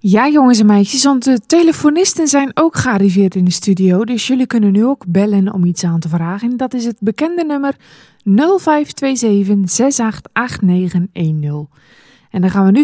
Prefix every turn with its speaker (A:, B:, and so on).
A: Ja, jongens en meisjes, want de telefonisten zijn ook gearriveerd in de studio. Dus jullie kunnen nu ook bellen om iets aan te vragen. En dat is het bekende nummer 0527 688910. En dan gaan we nu